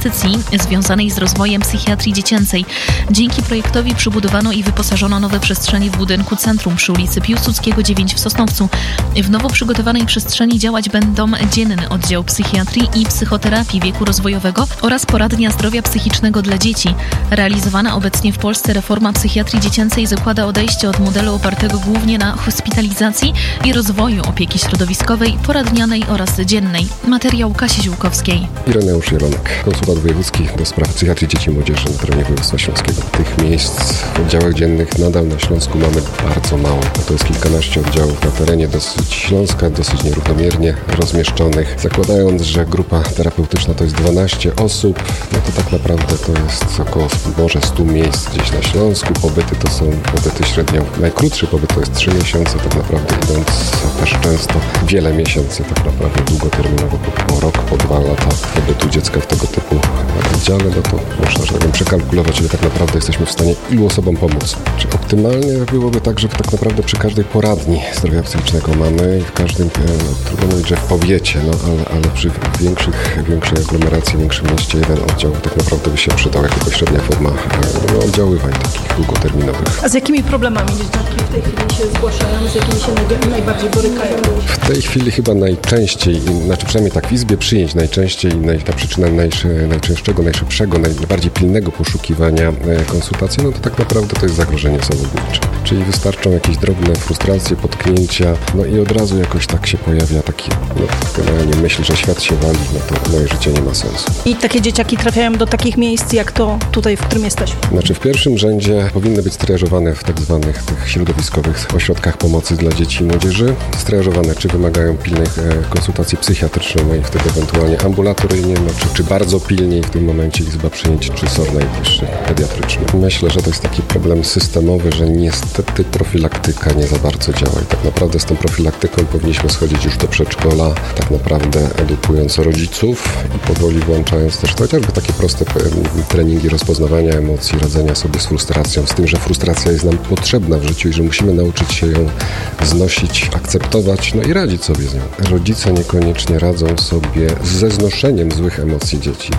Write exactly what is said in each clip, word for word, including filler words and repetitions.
inwestycji związanej z rozwojem psychiatrii dziecięcej. Dzięki projektowi przybudowano i wyposażono nowe przestrzenie w budynku centrum przy ulicy Piłsudskiego dziewięć w Sosnowcu. W nowo przygotowanej przestrzeni działać będą dzienny oddział psychiatrii i psychoterapii wieku rozwojowego oraz poradnia zdrowia psychicznego dla dzieci. Realizowana obecnie w Polsce reforma psychiatrii dziecięcej zakłada odejście od modelu opartego głównie na hospitalizacji i rozwoju opieki środowiskowej, poradnianej oraz dziennej. Materiał Kasi Ziółkowskiej. Ireneusz Jeronek, konsulat wojewódzki do spraw psychiatrii dzieci i młodzieży na terenie województwa śląskiego. Tych miejsc w oddziałach dziennych nadal na Śląsku mamy bardzo mało. To jest kilkanaście oddziałów na terenie dosyć Śląska, dosyć nierównomiernie rozmieszczonych. Zakładając, że grupa terapeutyczna to jest dwanaście osób, no to tak naprawdę to jest około może stu miejsc gdzieś na Śląsku. Pobyty to są pobyty średnio, najkrótszy pobyt to jest trzy miesiące, tak naprawdę idąc też często wiele miesięcy, tak naprawdę długoterminowo, po, po rok, po dwa lata pobytu dziecka w tego typu oddziale, no to można, że tak powiem, przekalkulować, ile tak naprawdę jesteśmy w stanie ilu osobom pomóc. Czy optymalnie byłoby tak, że tak naprawdę przy każdej poradni zdrowia psychicznego mamy i w każdym, no, trudno mówić, że w powiecie, no ale, ale przy większych, większej aglomeracji, większym mieście jeden oddział tak naprawdę by się przydał jako pośrednia forma no, oddziaływań takich długoterminowych. A z jakimi problemami dzieciaki w tej chwili się zgłaszają, z jakimi się naj, najbardziej borykają? W tej chwili chyba najczęściej, znaczy przynajmniej tak w izbie przyjęć najczęściej, naj, ta przyczyna najszy, najczęstszego, najszybszego, naj, najbardziej pilnego poszukiwania konsultacji, no to tak naprawdę to jest zagrożenie samobójcze. Czyli wystarczą jakieś drobne frustracje, potknięcia, no i od razu jakoś tak się pojawia taki, no generalnie myśl, że świat się wali, no to moje życie nie ma sensu. I takie dzieciaki trafiają do takich miejsc, jak to tutaj, w którym jesteśmy? Znaczy w pierwszym rzędzie powinny być triażowane w tak zwanych tych środowiskowych ośrodkach pomocy dla dzieci i młodzieży. Striażowane, czy wymagają pilnych konsultacji psychiatrycznej, no i wtedy ewentualnie ambulatoryjnie, no, czy, czy bardzo pilniej w tym momencie izba przyjęć, czy S O R najbliższy pediatryczny. Myślę, że to jest taki problem systemowy, że niestety profilaktyka nie za bardzo działa i tak naprawdę z tą profilaktyką powinniśmy schodzić już do przedszkola, tak naprawdę edukując rodziców i powoli włączając też to, chociażby takie proste treningi rozpoznawania emocji, radzenia sobie z frustracją, z tym, że frustracja jest nam potrzebna w życiu i że musimy nauczyć się ją znosić, akceptować, no i radzić sobie z nią. Rodzice niekoniecznie radzą sobie ze znoszeniem złych emocji dzieci,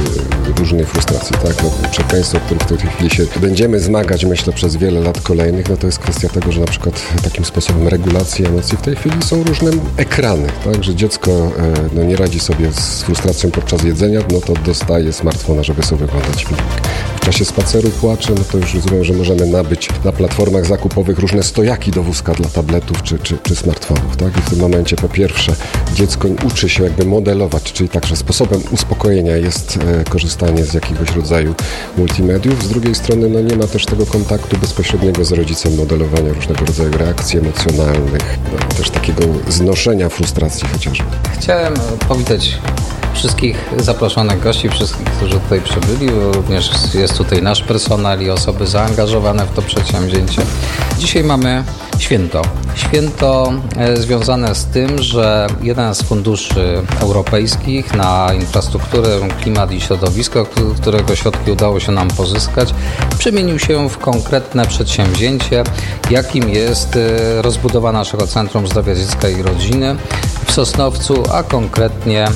różnej frustracji, tak? No, przekleństwo, o którym w tej chwili się będziemy zmagać, myślę, przez wiele lat kolejnych, no to jest kwestia tego, że na przykład takim sposobem regulacji emocji w tej chwili są różne ekrany, tak? Że dziecko no, nie radzi sobie z frustracją podczas jedzenia, no to dostaje smartfona, żeby sobie oglądać filmik. W czasie spaceru płacze, no to już rozumiem, że możemy nabyć na platformach zakupowych różne stojaki do wózka dla tabletów czy, czy, czy smartfonów, tak? I w tym momencie po pierwsze dziecko uczy się jakby modelować, czyli także sposobem uspokojenia jest e, korzystanie z jakiegoś rodzaju multimediów. Z drugiej strony no nie ma też tego kontaktu bezpośredniego z rodzicem, modelowania różnego rodzaju reakcji emocjonalnych, no, też takiego znoszenia frustracji chociażby. Chciałem powitać wszystkich zaproszonych gości, wszystkich, którzy tutaj przybyli. Również jest tutaj nasz personel i osoby zaangażowane w to przedsięwzięcie. Dzisiaj mamy święto. Święto związane z tym, że jeden z funduszy europejskich na infrastrukturę, klimat i środowisko, którego środki udało się nam pozyskać, przemienił się w konkretne przedsięwzięcie, jakim jest rozbudowa naszego Centrum Zdrowia Dziecka i Rodziny w Sosnowcu, a konkretnie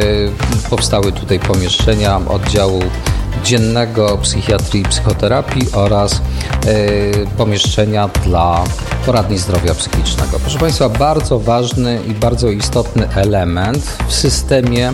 powstały tutaj pomieszczenia oddziału dziennego psychiatrii i psychoterapii oraz y, pomieszczenia dla poradni zdrowia psychicznego. Proszę Państwa, bardzo ważny i bardzo istotny element w systemie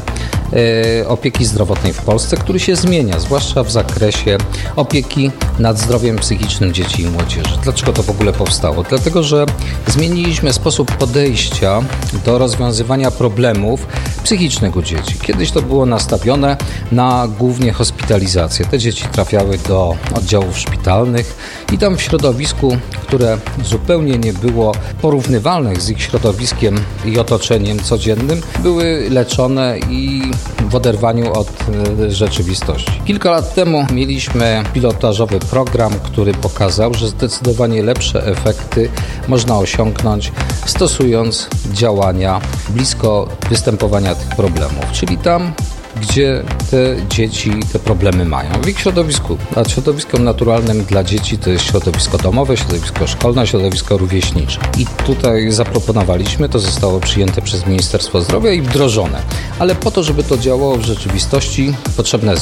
y, opieki zdrowotnej w Polsce, który się zmienia, zwłaszcza w zakresie opieki nad zdrowiem psychicznym dzieci i młodzieży. Dlaczego to w ogóle powstało? Dlatego, że zmieniliśmy sposób podejścia do rozwiązywania problemów psychicznych u dzieci. Kiedyś to było nastawione na głównie hospitalizację. Te dzieci trafiały do oddziałów szpitalnych i tam w środowisku, które zupełnie nie było porównywalne z ich środowiskiem i otoczeniem codziennym, były leczone i w oderwaniu od e, rzeczywistości. Kilka lat temu mieliśmy pilotażowy program, który pokazał, że zdecydowanie lepsze efekty można osiągnąć stosując działania blisko występowania tych problemów, czyli tam, gdzie te dzieci te problemy mają. W ich środowisku. A środowiskiem naturalnym dla dzieci to jest środowisko domowe, środowisko szkolne, środowisko rówieśnicze. I tutaj zaproponowaliśmy, to zostało przyjęte przez Ministerstwo Zdrowia i wdrożone. Ale po to, żeby to działało w rzeczywistości, potrzebna jest